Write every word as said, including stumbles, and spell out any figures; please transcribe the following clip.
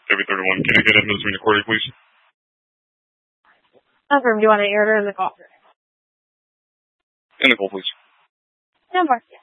David thirty-one. Can I get into this meeting recording, please? Confirm. Do you want to air it or in the call? In the call, please. No more.